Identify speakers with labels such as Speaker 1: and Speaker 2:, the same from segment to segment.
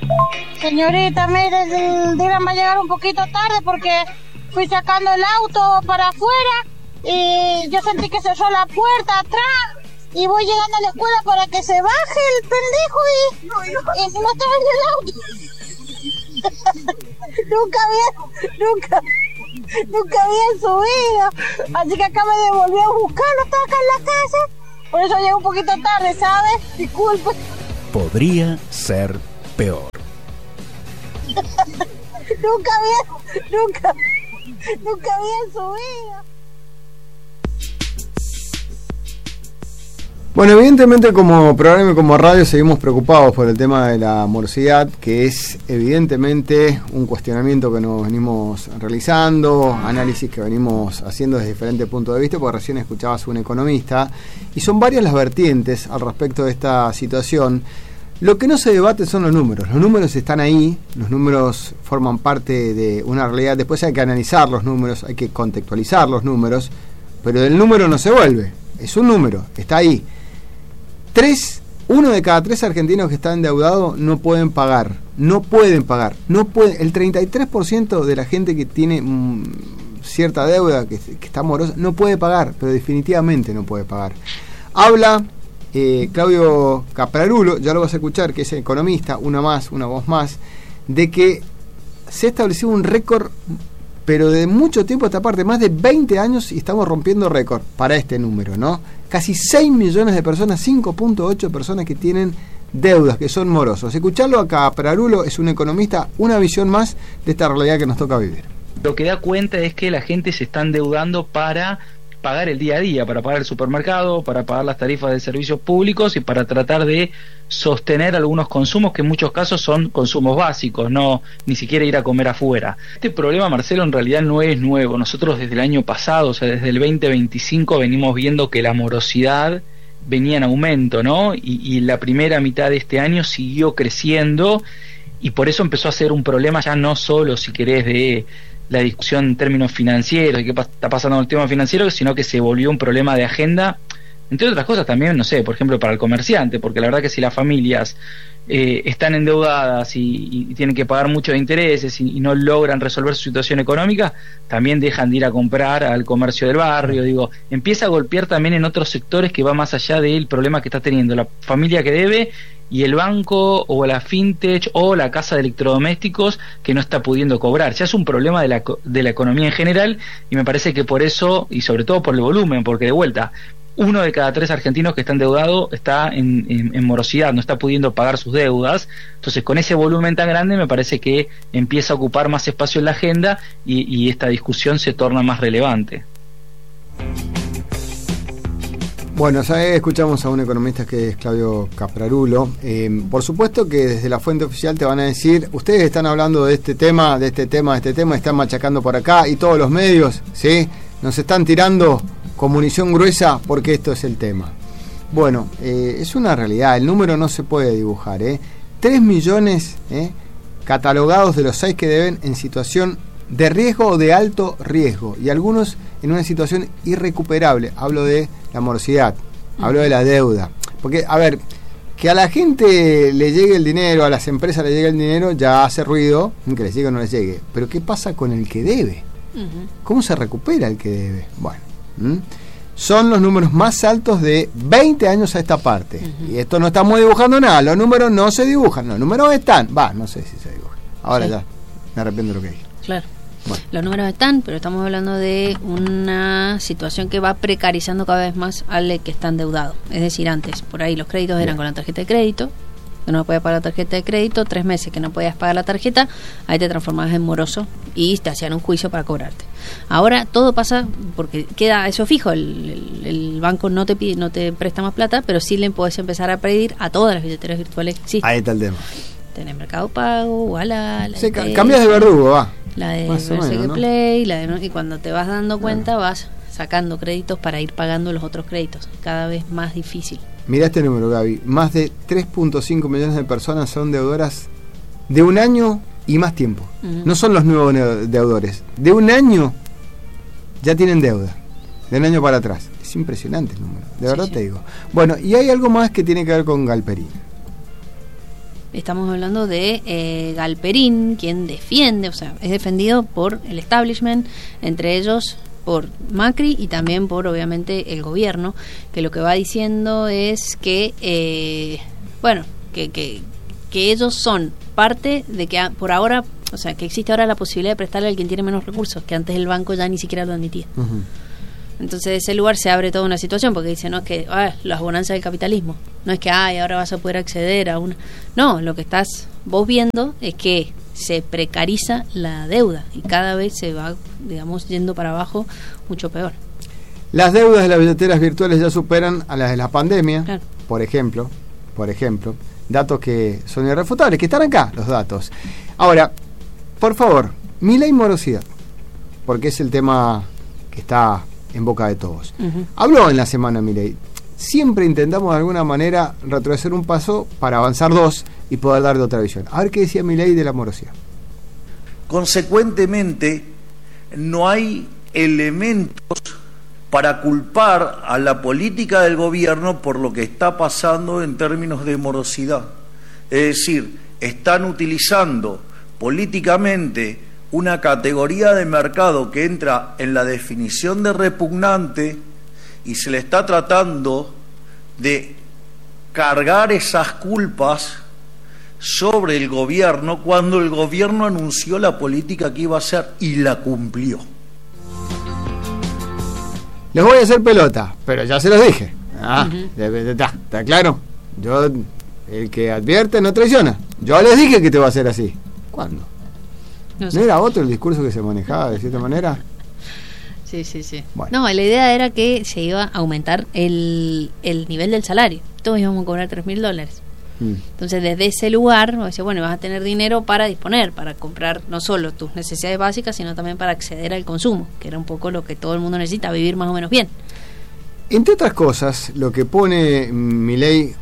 Speaker 1: Señorita, mire, el dealer va a llegar un poquito tarde porque fui sacando el auto para afuera y yo sentí que cerró la puerta atrás y voy llegando a la escuela para que se baje el pendejo y no estaba en el auto. Nunca había subido, así que acá me devolvió a buscarlo, estaba acá en la casa, por eso llegué un poquito tarde, ¿sabes? Disculpe.
Speaker 2: Podría ser peor.
Speaker 1: Nunca había subido.
Speaker 3: Bueno, evidentemente como programa y como radio seguimos preocupados por el tema de la morosidad, que es evidentemente un cuestionamiento que nos venimos realizando, análisis que venimos haciendo desde diferentes puntos de vista, porque recién escuchabas a un economista, y son varias las vertientes al respecto de esta situación. Lo que no se debate son los números están ahí, los números forman parte de una realidad, después hay que analizar los números, hay que contextualizar los números, pero del número no se vuelve, es un número, está ahí. 1 de cada 3 argentinos que están endeudados no pueden pagar. El 33% de la gente que tiene cierta deuda, que está morosa, no puede pagar, pero definitivamente no puede pagar. Habla Claudio Caprarulo, ya lo vas a escuchar, que es economista, una voz más, de que se ha establecido un récord, pero de mucho tiempo a esta parte, más de 20 años, y estamos rompiendo récord para este número, ¿no? Casi 6 millones de personas, 5.8 personas que tienen deudas, que son morosos. Escucharlo a Caprarulo, es un economista, una visión más de esta realidad que nos toca vivir.
Speaker 4: Lo que da cuenta es que la gente se está endeudando para pagar el día a día, para pagar el supermercado, para pagar las tarifas de servicios públicos y para tratar de sostener algunos consumos que en muchos casos son consumos básicos, no ni siquiera ir a comer afuera. Este problema, Marcelo, en realidad no es nuevo. Nosotros desde el año pasado, o sea, desde el 2025 venimos viendo que la morosidad venía en aumento, ¿no? Y la primera mitad de este año siguió creciendo y por eso empezó a ser un problema ya no solo, si querés, de la discusión en términos financieros, de qué está pasando en el tema financiero, sino que se volvió un problema de agenda, entre otras cosas también, no sé, por ejemplo, para el comerciante, porque la verdad que si las familias están endeudadas y tienen que pagar muchos intereses y no logran resolver su situación económica, también dejan de ir a comprar al comercio del barrio. Digo, empieza a golpear también en otros sectores que va más allá del problema que está teniendo la familia que debe y el banco o la fintech o la casa de electrodomésticos que no está pudiendo cobrar. Ya es un problema de la economía en general, y me parece que por eso, y sobre todo por el volumen, porque de vuelta, 1 de cada 3 argentinos que está endeudado está en morosidad, no está pudiendo pagar sus deudas. Entonces, con ese volumen tan grande, me parece que empieza a ocupar más espacio en la agenda y esta discusión se torna más relevante.
Speaker 3: Bueno, escuchamos a un economista que es Claudio Caprarulo. Por supuesto que desde la fuente oficial te van a decir, ustedes están hablando de este tema, están machacando por acá, y todos los medios, ¿sí? Nos están tirando con munición gruesa porque esto es el tema. Bueno, es una realidad, el número no se puede dibujar, 3 millones catalogados de los 6 que deben en situación de riesgo o de alto riesgo, y algunos en una situación irrecuperable. Hablo de la morosidad, hablo de la deuda, porque, a ver, que a la gente le llegue el dinero, a las empresas le llegue el dinero, ya hace ruido, que les llegue o no les llegue, pero ¿qué pasa con el que debe? ¿Cómo se recupera el que debe? Bueno, son los números más altos de 20 años a esta parte, y esto no estamos dibujando nada, los números no se dibujan, los números están, no sé si se dibujan, ahora sí. Ya me arrepiento de lo que dije.
Speaker 5: Claro.
Speaker 3: Bueno.
Speaker 5: Los números están, pero estamos hablando de una situación que va precarizando cada vez más al que está endeudado. Es decir, antes, por ahí los créditos eran con la tarjeta de crédito, que no podías pagar la tarjeta de crédito, 3 meses que no podías pagar la tarjeta, ahí te transformabas en moroso y te hacían un juicio para cobrarte. Ahora todo pasa porque queda eso fijo, el banco no te pide, no te presta más plata, pero sí le podés empezar a pedir a todas las billeteras virtuales que existen.
Speaker 3: Ahí está el tema.
Speaker 5: Tenés Mercado Pago, Walla,
Speaker 3: cambias de verdugo, va.
Speaker 5: La de
Speaker 3: Versace
Speaker 5: Play, y cuando te vas dando cuenta vas sacando créditos para ir pagando los otros créditos, cada vez más difícil.
Speaker 3: Mirá este número, Gaby, más de 3.5 millones de personas son deudoras de un año y más tiempo. No son los nuevos deudores, de un año ya tienen deuda, de un año para atrás. Es impresionante el número, de verdad te digo. Bueno, y hay algo más que tiene que ver con Galperín.
Speaker 5: Estamos hablando de Galperín, quien defiende, o sea, es defendido por el establishment, entre ellos por Macri y también por, obviamente, el gobierno, que lo que va diciendo es que, que ellos son parte de que por ahora, o sea, que existe ahora la posibilidad de prestarle al quien tiene menos recursos, que antes el banco ya ni siquiera lo admitía. Uh-huh. Entonces, de ese lugar se abre toda una situación, porque dice, no es que las bonanzas del capitalismo, no es que ahora vas a poder acceder a una... No, lo que estás vos viendo es que se precariza la deuda y cada vez se va, digamos, yendo para abajo mucho peor.
Speaker 3: Las deudas de las billeteras virtuales ya superan a las de la pandemia,
Speaker 5: claro.
Speaker 3: Por ejemplo, datos que son irrefutables, que están acá los datos. Ahora, por favor, Milei morosidad, porque es el tema que está en boca de todos. Uh-huh. Habló en la semana Milei. Siempre intentamos de alguna manera retroceder un paso para avanzar dos y poder darle otra visión. A ver qué decía Milei de la morosidad.
Speaker 6: Consecuentemente, no hay elementos para culpar a la política del gobierno por lo que está pasando en términos de morosidad. Es decir, están utilizando políticamente una categoría de mercado que entra en la definición de repugnante y se le está tratando de cargar esas culpas sobre el gobierno cuando el gobierno anunció la política que iba a hacer y la cumplió.
Speaker 3: Les voy a hacer pelota, pero ya se los dije. ¿Está claro? Yo, el que advierte no traiciona. Yo les dije que te va a hacer así. ¿Cuándo? ¿No era otro el discurso que se manejaba de cierta manera?
Speaker 5: Sí. Bueno. No, la idea era que se iba a aumentar el nivel del salario. Todos íbamos a cobrar $3,000. Entonces, desde ese lugar, vas a tener dinero para disponer, para comprar no solo tus necesidades básicas, sino también para acceder al consumo, que era un poco lo que todo el mundo necesita, vivir más o menos bien.
Speaker 3: Entre otras cosas, lo que pone Milei,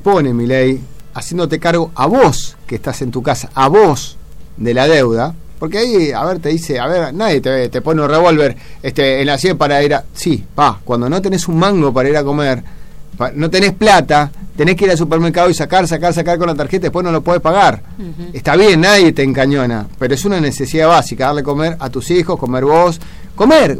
Speaker 3: haciéndote cargo a vos, que estás en tu casa, a vos, de la deuda, porque ahí, te dice, nadie te pone un revólver en la sien para ir a... Sí, cuando no tenés un mango para ir a comer, no tenés plata, tenés que ir al supermercado y sacar con la tarjeta, después no lo podés pagar. Uh-huh. Está bien, nadie te encañona, pero es una necesidad básica, darle comer a tus hijos, comer vos, comer,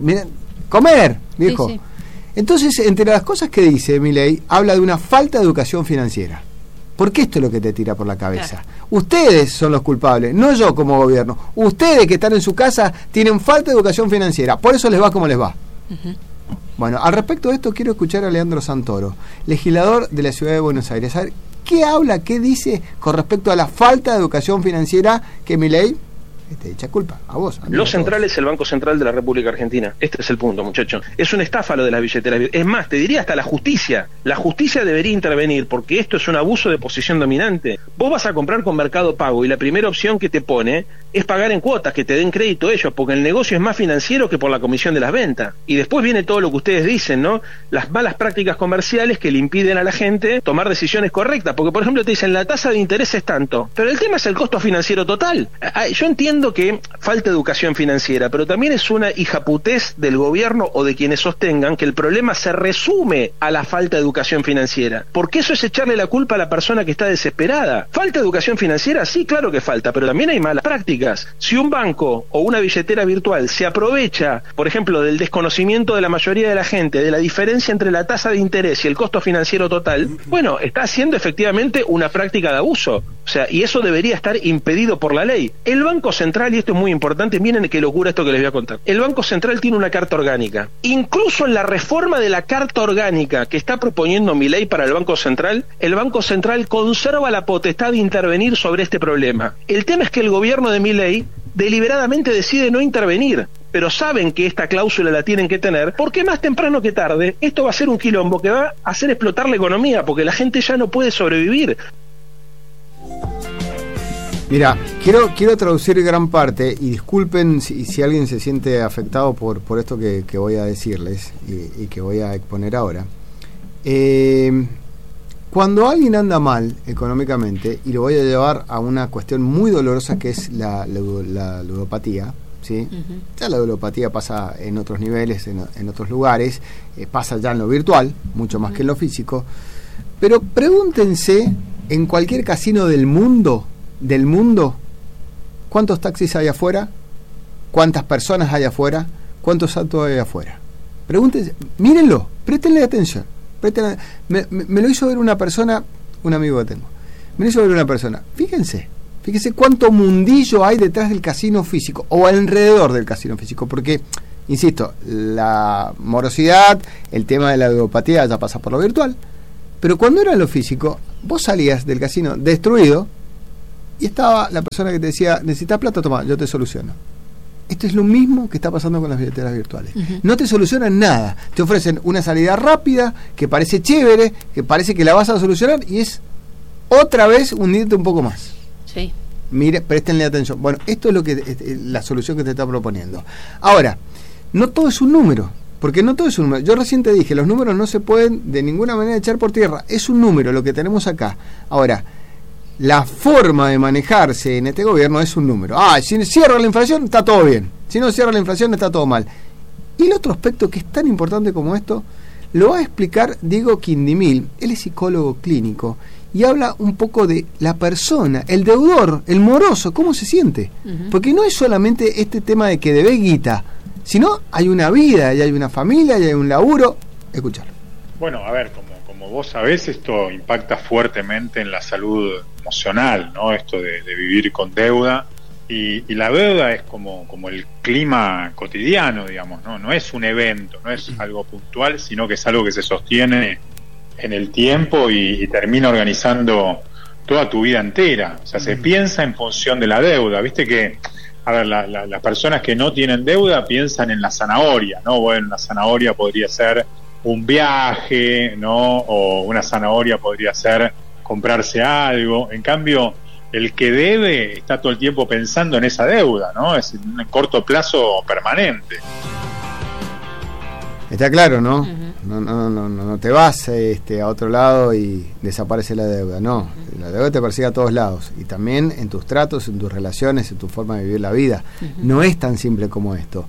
Speaker 3: viejo. Sí. Entonces, entre las cosas que dice Milei, habla de una falta de educación financiera. Porque esto es lo que te tira por la cabeza. Claro. Ustedes son los culpables, no yo como gobierno. Ustedes que están en su casa tienen falta de educación financiera, por eso les va como les va. Uh-huh. Bueno, al respecto de esto quiero escuchar a Leandro Santoro, legislador de la Ciudad de Buenos Aires. A ver, ¿qué dice con respecto a la falta de educación financiera que Milei te echa culpa? A vos.
Speaker 7: Lo central es el Banco Central de la República Argentina. Este es el punto, muchachos. Es una estafa lo de las billeteras. Es más, te diría hasta la justicia. La justicia debería intervenir porque esto es un abuso de posición dominante. Vos vas a comprar con Mercado Pago y la primera opción que te pone es pagar en cuotas, que te den crédito ellos, porque el negocio es más financiero que por la comisión de las ventas. Y después viene todo lo que ustedes dicen, ¿no? Las malas prácticas comerciales que le impiden a la gente tomar decisiones correctas. Porque, por ejemplo, te dicen la tasa de interés es tanto, pero el tema es el costo financiero total. Yo entiendo que falta educación financiera, pero también es una hijaputez del gobierno o de quienes sostengan que el problema se resume a la falta de educación financiera, porque eso es echarle la culpa a la persona que está desesperada. ¿Falta educación financiera? Sí, claro que falta, pero también hay malas prácticas. Si un banco o una billetera virtual se aprovecha, por ejemplo, del desconocimiento de la mayoría de la gente, de la diferencia entre la tasa de interés y el costo financiero total, bueno, está haciendo efectivamente una práctica de abuso. O sea, y eso debería estar impedido por la ley. El Banco Central, y esto es muy importante, miren qué locura esto que les voy a contar. El Banco Central tiene una carta orgánica. Incluso en la reforma de la carta orgánica que está proponiendo Milei para el Banco Central, el Banco Central conserva la potestad de intervenir sobre este problema. El tema es que el gobierno de Milei deliberadamente decide no intervenir, pero saben que esta cláusula la tienen que tener, porque más temprano que tarde esto va a ser un quilombo que va a hacer explotar la economía, porque la gente ya no puede sobrevivir.
Speaker 3: Mira, quiero traducir gran parte, y disculpen si alguien se siente afectado por esto que voy a decirles y que voy a exponer ahora. Cuando alguien anda mal económicamente, y lo voy a llevar a una cuestión muy dolorosa que es la ludopatía, ¿sí? Uh-huh. Ya la ludopatía pasa en otros niveles, en otros lugares, pasa ya en lo virtual, mucho más que en lo físico, pero pregúntense en cualquier casino del mundo, ¿cuántos taxis hay afuera? ¿Cuántas personas hay afuera? ¿Cuántos autos hay afuera? Pregúntense, mírenlo, préstenle atención. Me lo hizo ver una persona, un amigo que tengo. Me lo hizo ver una persona. Fíjense cuánto mundillo hay detrás del casino físico o alrededor del casino físico, porque, insisto, la morosidad, el tema de la ludopatía ya pasa por lo virtual, pero cuando era lo físico, vos salías del casino destruido y estaba la persona que te decía, necesitas plata, toma, yo te soluciono. Esto es lo mismo que está pasando con las billeteras virtuales. No te solucionan nada, te ofrecen una salida rápida, que parece chévere, que parece que la vas a solucionar, y es otra vez hundirte un poco más.
Speaker 5: Sí.
Speaker 3: Mire, préstenle atención. Bueno, esto es lo que la solución que te está proponiendo. Ahora, no todo es un número, porque no todo es un número. Yo recién te dije, los números no se pueden de ninguna manera echar por tierra. Es un número lo que tenemos acá. Ahora, la forma de manejarse en este gobierno es un número. Si cierra la inflación, está todo bien. Si no cierra la inflación, está todo mal. Y el otro aspecto que es tan importante como esto, lo va a explicar Diego Quindimil. Él es psicólogo clínico y habla un poco de la persona, el deudor, el moroso, cómo se siente. Porque no es solamente este tema de que debe guita, sino hay una vida, y hay una familia, y hay un laburo. Escuchar.
Speaker 8: Bueno, a ver, como vos sabés, esto impacta fuertemente en la salud emocional, ¿no? Esto de vivir con deuda, y la deuda es como el clima cotidiano, digamos, ¿no? No es un evento, no es algo puntual, sino que es algo que se sostiene en el tiempo y termina organizando toda tu vida entera. O sea, se piensa en función de la deuda. Viste que, a ver, las personas que no tienen deuda piensan en la zanahoria, ¿no? Bueno, la zanahoria podría ser un viaje, ¿no? O una zanahoria podría ser comprarse algo. En cambio, el que debe está todo el tiempo pensando en esa deuda, ¿no? Es en un corto plazo permanente.
Speaker 3: Está claro, ¿no? No te vas a otro lado y desaparece la deuda. No, la deuda te persigue a todos lados, y también en tus tratos, en tus relaciones, en tu forma de vivir la vida. No es tan simple como esto.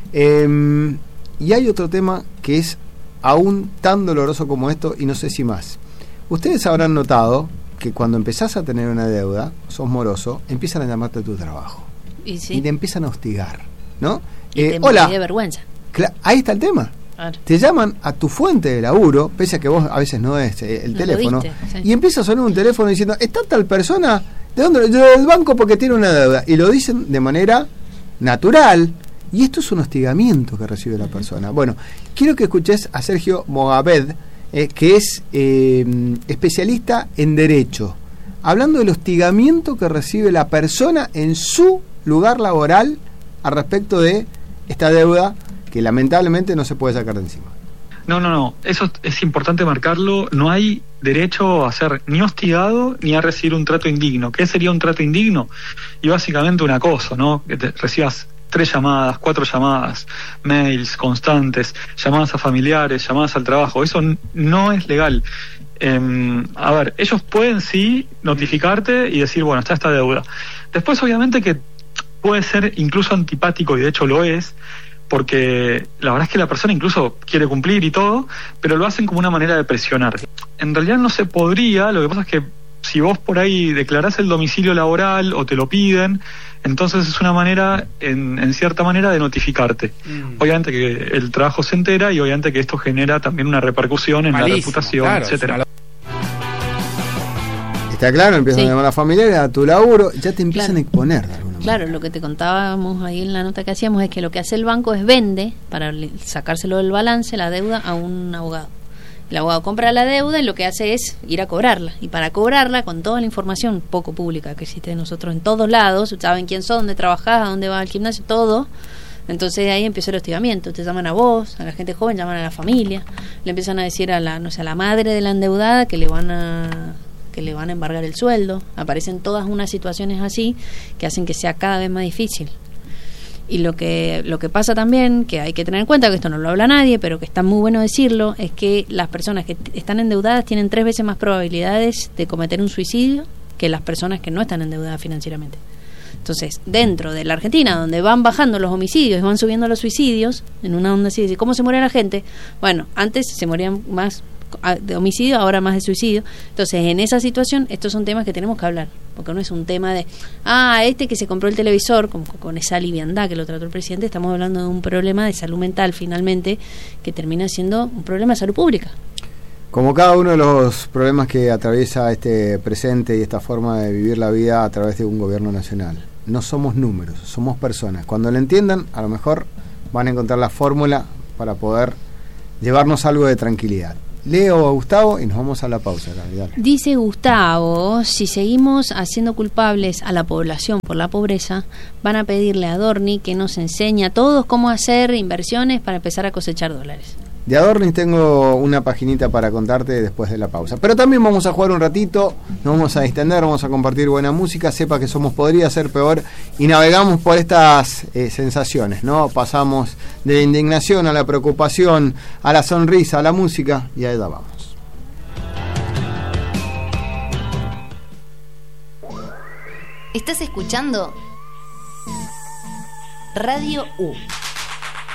Speaker 3: Y hay otro tema que es aún tan doloroso como esto, y no sé si más. Ustedes habrán notado que cuando empezás a tener una deuda, sos moroso, empiezan a llamarte a tu trabajo.
Speaker 5: Y
Speaker 3: te empiezan a hostigar, ¿no?
Speaker 5: Hola. De vergüenza.
Speaker 3: Ahí está el tema. Claro. Te llaman a tu fuente de laburo, pese a que vos a veces no es el teléfono, sí. Y empieza a sonar un teléfono diciendo, ¿está tal persona? ¿De dónde? Del banco, porque tiene una deuda. Y lo dicen de manera natural. Y esto es un hostigamiento que recibe la persona. Bueno, quiero que escuches a Sergio Mogaved, que es especialista en derecho, hablando del hostigamiento que recibe la persona en su lugar laboral al respecto de esta deuda que lamentablemente no se puede sacar de encima.
Speaker 9: No, eso es importante marcarlo. No hay derecho a ser ni hostigado ni a recibir un trato indigno. ¿Qué sería un trato indigno? Y básicamente un acoso, ¿no? Que te recibas 3 llamadas, 4 llamadas, mails constantes, llamadas a familiares, llamadas al trabajo. Eso no es legal. A ver, ellos pueden sí notificarte y decir, bueno, está esta deuda. Después obviamente que puede ser incluso antipático, y de hecho lo es, porque la verdad es que la persona incluso quiere cumplir y todo, pero lo hacen como una manera de presionar. En realidad no se podría. Lo que pasa es que si vos por ahí declarás el domicilio laboral o te lo piden, entonces es una manera, en cierta manera, de notificarte. Obviamente que el trabajo se entera, y obviamente que esto genera también una repercusión en la reputación, claro, etcétera.
Speaker 3: Está claro, empiezan a llamar a la familia, a tu laburo, ya te empiezan a exponer de alguna manera.
Speaker 5: Claro, lo que te contábamos ahí en la nota que hacíamos es que lo que hace el banco es vende, para sacárselo del balance, la deuda a un abogado. El abogado compra la deuda y lo que hace es ir a cobrarla. Y para cobrarla, con toda la información poco pública que existe de nosotros en todos lados, saben quién sos, dónde trabajás, a dónde vas al gimnasio, todo. Entonces ahí empieza el hostigamiento. Te llaman a vos, a la gente joven, llaman a la familia, le empiezan a decir a la madre de la endeudada que le van a embargar el sueldo. Aparecen todas unas situaciones así que hacen que sea cada vez más difícil. Y lo que pasa también, que hay que tener en cuenta, que esto no lo habla nadie, pero que está muy bueno decirlo, es que las personas que están endeudadas tienen 3 veces más probabilidades de cometer un suicidio que las personas que no están endeudadas financieramente. Entonces, dentro de la Argentina, donde van bajando los homicidios y van subiendo los suicidios, en una onda así de ¿cómo se muere la gente? Bueno, antes se morían más de homicidio, ahora más de suicidio. Entonces, en esa situación, estos son temas que tenemos que hablar, porque no es un tema de, que se compró el televisor, como con esa liviandad que lo trató el presidente. Estamos hablando de un problema de salud mental, finalmente, que termina siendo un problema de salud pública.
Speaker 3: Como cada uno de los problemas que atraviesa este presente y esta forma de vivir la vida a través de un gobierno nacional. No somos números, somos personas. Cuando lo entiendan, a lo mejor van a encontrar la fórmula para poder llevarnos algo de tranquilidad. Leo a Gustavo y nos vamos a la pausa. Dale.
Speaker 5: Dice Gustavo, si seguimos haciendo culpables a la población por la pobreza, van a pedirle a Dorni que nos enseñe a todos cómo hacer inversiones para empezar a cosechar dólares.
Speaker 3: De Adornis tengo una paginita para contarte después de la pausa. Pero también vamos a jugar un ratito, nos vamos a distender, vamos a compartir buena música. Sepa que somos Podría Ser Peor y navegamos por estas sensaciones, ¿no? Pasamos de la indignación a la preocupación, a la sonrisa, a la música y allá vamos.
Speaker 10: ¿Estás escuchando? Radio U.